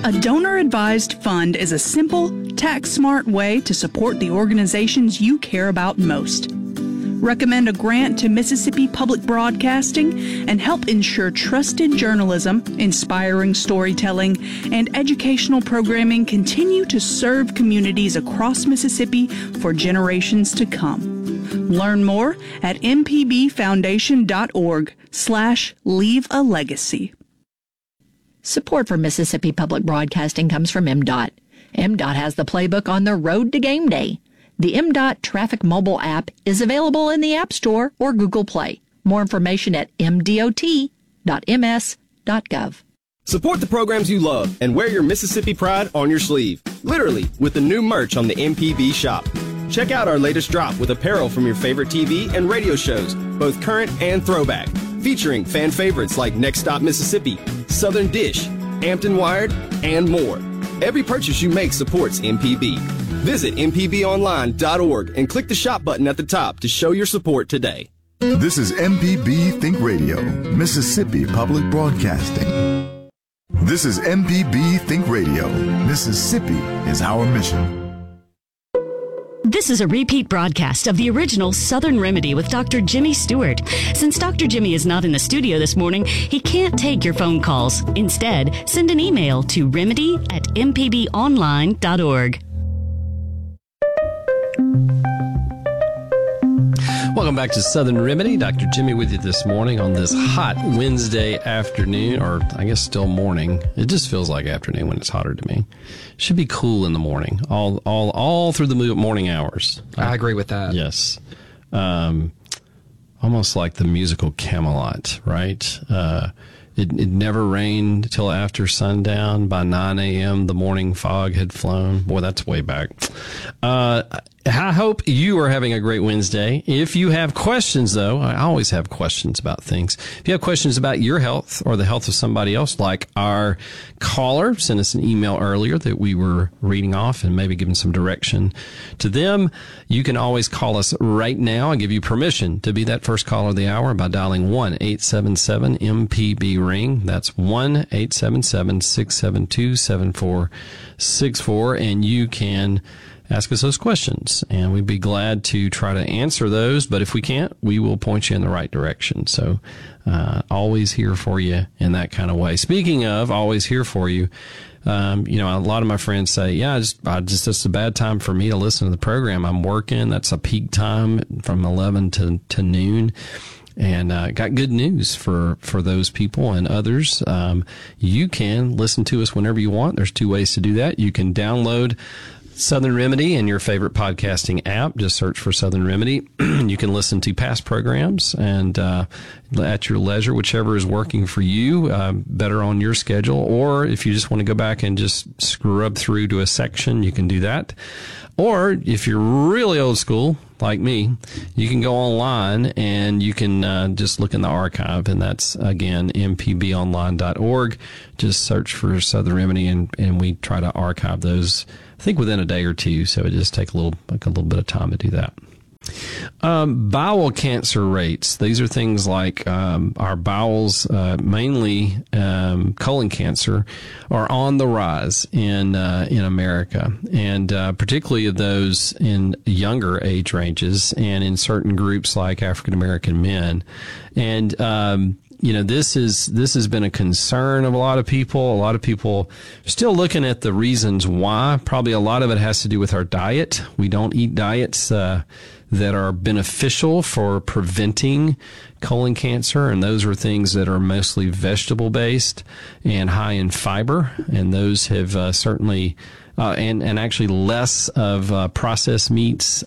A donor-advised fund is a simple, tax-smart way to support the organizations you care about most. Recommend a grant to Mississippi Public Broadcasting and help ensure trusted journalism, inspiring storytelling, and educational programming continue to serve communities across Mississippi for generations to come. Learn more at mpbfoundation.org/leave-a-legacy. Support for Mississippi Public Broadcasting comes from MDOT. MDOT has the playbook on the road to game day. The MDOT Traffic mobile app is available in the App Store or Google Play. More information at mdot.ms.gov. Support the programs you love and wear your Mississippi pride on your sleeve. Literally, with the new merch on the MPB shop. Check out our latest drop with apparel from your favorite TV and radio shows, both current and throwback, featuring fan favorites like Next Stop Mississippi, Southern Dish, Hampton Wired, and more. Every purchase you make supports MPB. Visit mpbonline.org and click the shop button at the top to show your support today. This is MPB Think Radio, Mississippi Public Broadcasting. This is MPB Think Radio. Mississippi is our mission. This is a repeat broadcast of the original Southern Remedy with Dr. Jimmy Stewart. Since Dr. Jimmy is not in the studio this morning, he can't take your phone calls. Instead, send an email to remedy@mpbonline.org. Welcome back to Southern Remedy. Dr. Jimmy with you this morning on this hot Wednesday afternoon, or I guess still morning. It just feels like afternoon when it's hotter to me. Should be cool in the morning, all through the morning hours. I agree with that. Yes. Almost like the musical Camelot, right? It never rained till after sundown. By 9 a.m., the morning fog had flown. Boy, that's way back. I hope you are having a great Wednesday. If you have questions, though, I always have questions about things. If you have questions about your health or the health of somebody else, like our caller sent us an email earlier that we were reading off and maybe giving some direction to them, you can always call us right now. I give you permission to be that first caller of the hour by dialing 1-877-MPB-RING. That's 1-877-672-7464, and you can ask us those questions, and we'd be glad to try to answer those. But if we can't, we will point you in the right direction. So always here for you in that kind of way. Speaking of always here for you, a lot of my friends say, yeah, it's a bad time for me to listen to the program. I'm working. That's a peak time from 11 to noon. And got good news for those people and others. You can listen to us whenever you want. There's two ways to do that. You can download Southern Remedy in your favorite podcasting app. Just search for Southern Remedy. You can listen to past programs and at your leisure, whichever is working for you, better on your schedule. Or if you just want to go back and just scrub through to a section, you can do that. Or if you're really old school, like me, you can go online and you can just look in the archive, and that's, again, mpbonline.org. Just search for Southern Remedy, and we try to archive those, I think, within a day or two, so it just takes a little bit of time to do that. Bowel cancer rates. These are things like our bowels, mainly colon cancer, are on the rise in America, and particularly of those in younger age ranges and in certain groups like African American men. And this has been a concern of a lot of people. A lot of people are still looking at the reasons why. Probably a lot of it has to do with our diet. We don't eat diets that are beneficial for preventing colon cancer, and those are things that are mostly vegetable-based and high in fiber, and those have certainly, and actually less of processed meats,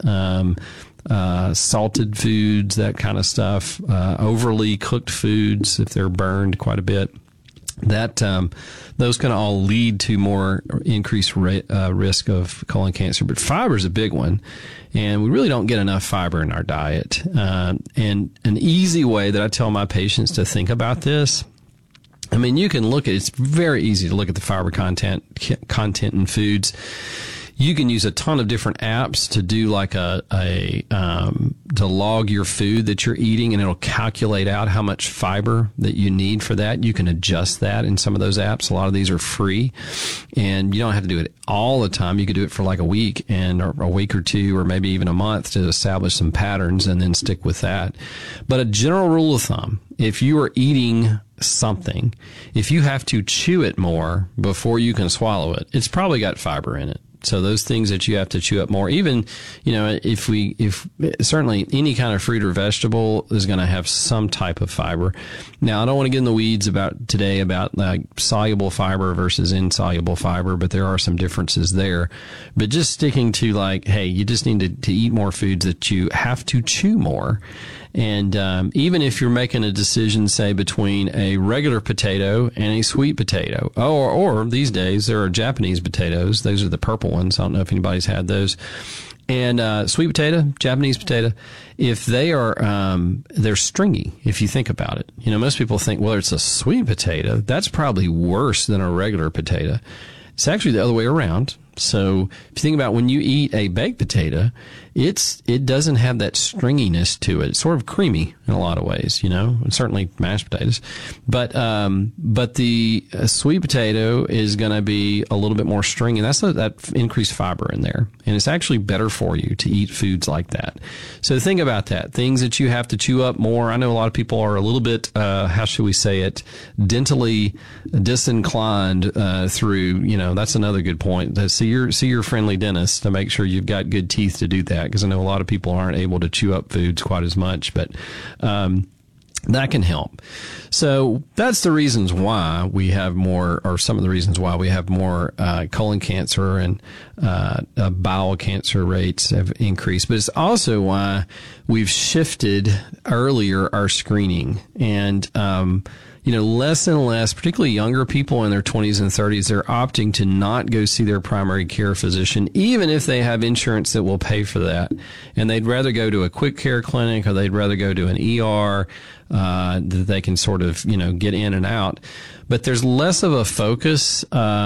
salted foods, that kind of stuff, overly cooked foods if they're burned quite a bit. That those can all lead to more increased risk of colon cancer. But fiber is a big one, and we really don't get enough fiber in our diet. And an easy way that I tell my patients to think about this, I mean, you can look at it's very easy to look at the fiber content in foods. You can use a ton of different apps to do like to log your food that you're eating, and it'll calculate out how much fiber that you need for that. You can adjust that in some of those apps. A lot of these are free, and you don't have to do it all the time. You could do it for like a week or a week or two, or maybe even a month to establish some patterns and then stick with that. But a general rule of thumb, if you are eating something, if you have to chew it more before you can swallow it, it's probably got fiber in it. So those things that you have to chew up more, even, if certainly any kind of fruit or vegetable is going to have some type of fiber. Now, I don't want to get in the weeds about like soluble fiber versus insoluble fiber, but there are some differences there. But just sticking to like, hey, you just need to eat more foods that you have to chew more. And even if you're making a decision, say, between a regular potato and a sweet potato, or these days there are Japanese potatoes. Those are the purple ones. I don't know if anybody's had those. And sweet potato, Japanese potato, if they are, they're stringy, if you think about it. Most people think, well, it's a sweet potato. That's probably worse than a regular potato. It's actually the other way around. So if you think about when you eat a baked potato, it doesn't have that stringiness to it. It's sort of creamy in a lot of ways, and certainly mashed potatoes. But the sweet potato is going to be a little bit more stringy. That's that increased fiber in there. And it's actually better for you to eat foods like that. So think about that. Things that you have to chew up more. I know a lot of people are a little bit, how should we say it, dentally disinclined through, that's another good point. See your friendly dentist to make sure you've got good teeth to do that, because I know a lot of people aren't able to chew up foods quite as much, but that can help. So that's the reasons why we have more, or some of the reasons why we have more colon cancer and bowel cancer rates have increased. But it's also why we've shifted earlier our screening. And less and less, particularly younger people in their 20s and 30s, they're opting to not go see their primary care physician, even if they have insurance that will pay for that. And they'd rather go to a quick care clinic, or they'd rather go to an ER that they can sort of, get in and out. But there's less of a focus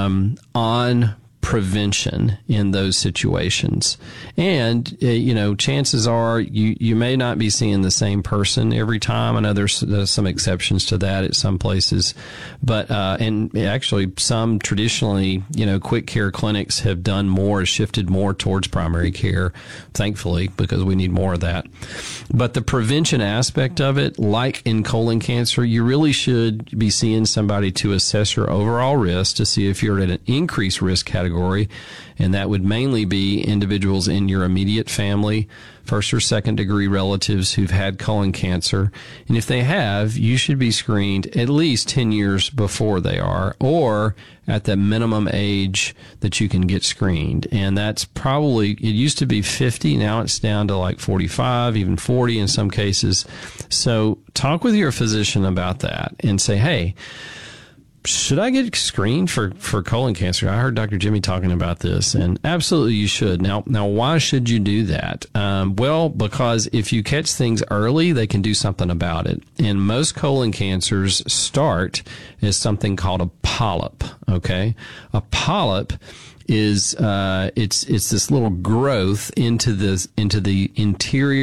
on prevention in those situations. And, chances are you may not be seeing the same person every time. I know there's some exceptions to that at some places, but, and actually some traditionally, quick care clinics have shifted more towards primary care, thankfully, because we need more of that. But the prevention aspect of it, like in colon cancer, you really should be seeing somebody to assess your overall risk to see if you're at an increased risk category. And that would mainly be individuals in your immediate family, first or second degree relatives who've had colon cancer. And if they have, you should be screened at least 10 years before they are, or at the minimum age that you can get screened. And that's probably, it used to be 50, now it's down to like 45, even 40 in some cases. So talk with your physician about that and say, hey, should I get screened for colon cancer? I heard Dr. Jimmy talking about this, and absolutely you should. Now, why should you do that? Well, because if you catch things early, they can do something about it. And most colon cancers start as something called a polyp. Okay, a polyp is it's this little growth into the interior